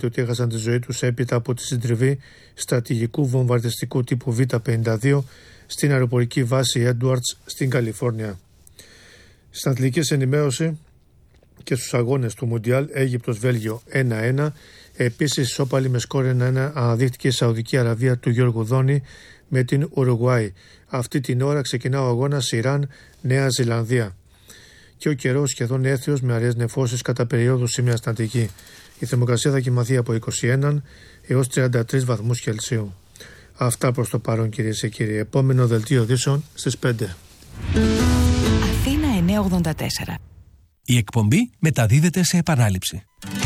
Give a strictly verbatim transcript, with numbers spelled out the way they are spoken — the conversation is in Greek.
αναφέρεται ότι έχασαν τη ζωή τους έπειτα από τη συντριβή στρατηγικού βομβαρδιστικού τύπου Β πενήντα δύο στην αεροπορική βάση Edwards στην Καλιφόρνια. Στην αθλητική ενημέρωση και στους αγώνες του Μουντιάλ, Αίγυπτος-Βέλγιο ένα ένα. Επίσης, ισόπαλη με σκόρ ένα ένα αναδείχθηκε η Σαουδική Αραβία του Γιώργου Δόνη με την Ουρουγουάη. Αυτή την ώρα ξεκινά ο αγώνας Ιράν-Νέα Ζηλανδία. Και ο καιρός σχεδόν έθριος με αραιές νεφώσεις κατά περίοδους σήμερα στην Αττική. Η θερμοκρασία θα κοιμαθεί από είκοσι ένα έως τριάντα τρεις βαθμούς Κελσίου. Αυτά προς το παρόν, κυρίες και κύριοι. Επόμενο δελτίο ειδήσεων στις πέντε. Αθήνα εννιακόσια ογδόντα τέσσερα. Η εκπομπή μεταδίδεται σε επανάληψη.